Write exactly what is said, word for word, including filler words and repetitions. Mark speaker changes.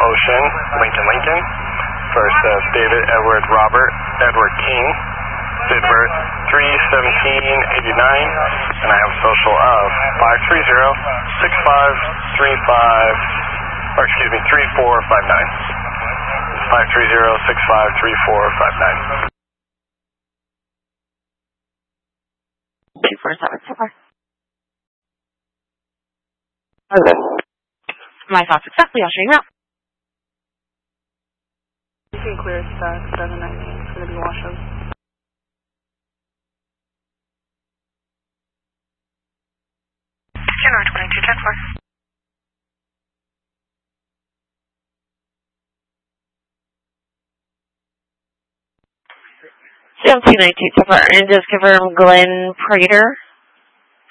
Speaker 1: Ocean, Lincoln, Lincoln. First, uh, David Edward Robert Edward King. Date of birth three seventeen eighty-nine, and I have a social of five three zero six five three five, or excuse me, three four five nine. five three zero six five three four five nine.
Speaker 2: two four seven so far.
Speaker 3: Okay.
Speaker 2: My thoughts exactly. I'll show you out.
Speaker 4: You can clear stack seven nineteen. It's going to be washed up.
Speaker 2: January twenty-two, ten four. seventeen nineteen so far. And just confirm Glenn Prater.